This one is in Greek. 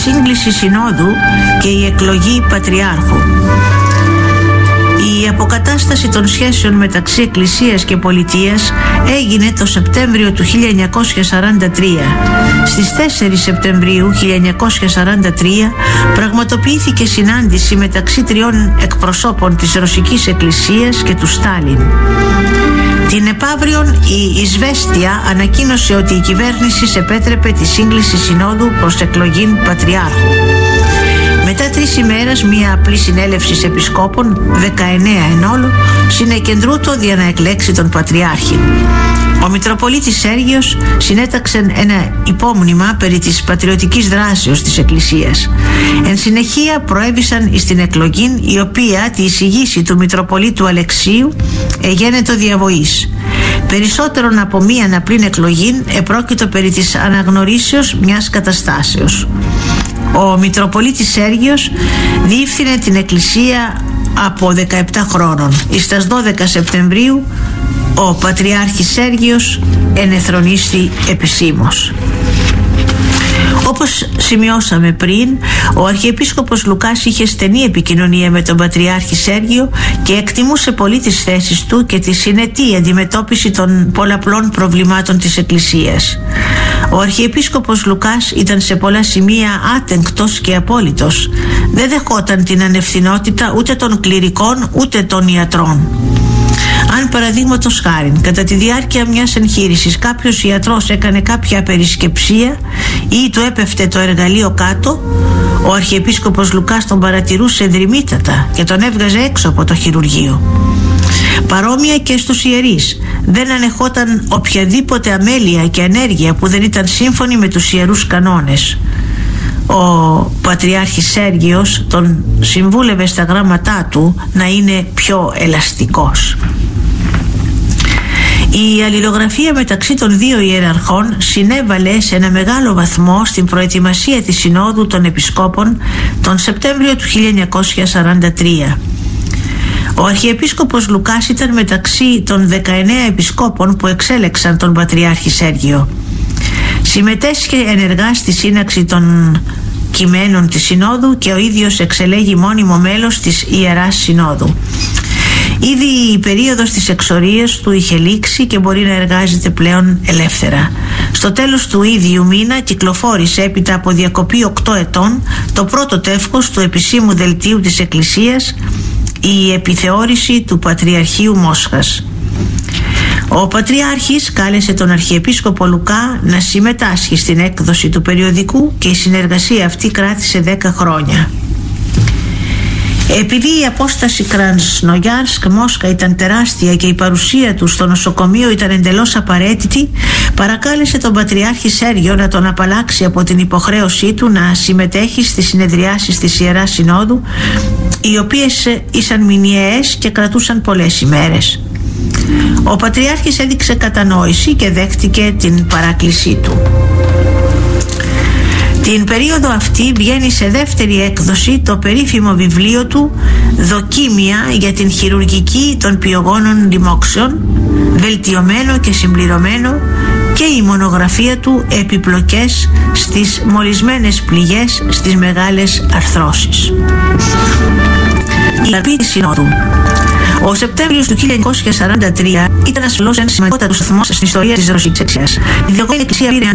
σύγκληση συνόδου και η εκλογή πατριάρχου. Η αποκατάσταση των σχέσεων μεταξύ Εκκλησίας και Πολιτείας έγινε το Σεπτέμβριο του 1943. Στις 4 Σεπτεμβρίου 1943 πραγματοποιήθηκε συνάντηση μεταξύ 3 εκπροσώπων της Ρωσικής Εκκλησίας και του Στάλιν. Την επαύριον η Ισβέστια ανακοίνωσε ότι η κυβέρνηση επέτρεπε τη σύγκληση συνόδου προς εκλογή πατριάρχου. Μετά 3 ημέρες μια απλή συνέλευση επισκόπων, 19 εν όλο, συνεκεντρούτο για να εκλέξει τον Πατριάρχη. Ο Μητροπολίτης Σέργιος συνέταξε ένα υπόμνημα περί της πατριωτικής δράσεως της Εκκλησίας. Εν συνεχεία προέβησαν στην εκλογή, η οποία τη εισηγήση του Μητροπολίτου Αλεξίου εγένετο διαβοής. Περισσότερον από μίαν απλήν εκλογήν επρόκειτο περί της αναγνωρίσεως μιας καταστάσεως. Ο Μητροπολίτης Σέργιος διεύθυνε την Εκκλησία από 17 χρόνων. Στις 12 Σεπτεμβρίου ο Πατριάρχης Σέργιος ενεθρονίστη επισήμως. Όπως σημειώσαμε πριν, ο Αρχιεπίσκοπος Λουκάς είχε στενή επικοινωνία με τον Πατριάρχη Σέργιο και εκτιμούσε πολύ τις θέσεις του και τη συνετή αντιμετώπιση των πολλαπλών προβλημάτων της Εκκλησίας. Ο Αρχιεπίσκοπος Λουκάς ήταν σε πολλά σημεία άτεγκτος και απόλυτος. Δεν δεχόταν την ανευθυνότητα ούτε των κληρικών ούτε των ιατρών. Αν παραδείγματος χάριν κατά τη διάρκεια μιας εγχείρησης κάποιος ιατρός έκανε κάποια απερισκεψία ή του έπεφτε το εργαλείο κάτω, ο Αρχιεπίσκοπος Λουκάς τον παρατηρούσε δρυμύτατα και τον έβγαζε έξω από το χειρουργείο. Παρόμοια και στους ιερείς. Δεν ανεχόταν οποιαδήποτε αμέλεια και ενέργεια που δεν ήταν σύμφωνη με τους ιερούς κανόνες. Ο Πατριάρχης Σέργιος τον συμβούλευε στα γράμματά του να είναι πιο ελαστικός. Η αλληλογραφία μεταξύ των 2 ιεραρχών συνέβαλε σε ένα μεγάλο βαθμό στην προετοιμασία της Συνόδου των Επισκόπων τον Σεπτέμβριο του 1943. Ο Αρχιεπίσκοπος Λουκάς ήταν μεταξύ των 19 επισκόπων που εξέλεξαν τον Πατριάρχη Σέργιο. Συμμετέσχε ενεργά στη σύναξη των κειμένων της Συνόδου και ο ίδιος εξελέγει μόνιμο μέλος της Ιεράς Συνόδου. Ήδη η περίοδος της εξορίας του είχε λήξει και μπορεί να εργάζεται πλέον ελεύθερα. Στο τέλος του ίδιου μήνα κυκλοφόρησε έπειτα από διακοπή 8 ετών το πρώτο τεύχος του επισήμου δελτίου της Εκκλησίας, η επιθεώρηση του Πατριαρχείου Μόσχας. Ο Πατριάρχης κάλεσε τον Αρχιεπίσκοπο Λουκά να συμμετάσχει στην έκδοση του περιοδικού και η συνεργασία αυτή κράτησε 10 χρόνια. Επειδή η απόσταση Κρασνογιάρσκ-Μόσχα ήταν τεράστια και η παρουσία του στο νοσοκομείο ήταν εντελώς απαραίτητη, παρακάλεσε τον Πατριάρχη Σέργιο να τον απαλλάξει από την υποχρέωσή του να συμμετέχει στις συνεδριάσεις της Ιεράς Συνόδου, οι οποίες ήσαν μηνιαίες και κρατούσαν πολλές ημέρες. Ο Πατριάρχης έδειξε κατανόηση και δέχτηκε την παράκλησή του. Την περίοδο αυτή βγαίνει σε δεύτερη έκδοση το περίφημο βιβλίο του «Δοκίμια για την χειρουργική των πιογόνων λοιμόξεων», βελτιωμένο και συμπληρωμένο, και η μονογραφία του «Επιπλοκές στις μολυσμένες πληγές στις μεγάλες αρθρώσεις». Η Αρπή της Συνόδου. Ο Σεπτέμβριος του 1943 ήταν ασφαλώς ένας σημαντικότατος σταθμός στην ιστορία της Ρωσικής Εκκλησίας. Η Διοικητική Εκκλησία πήρε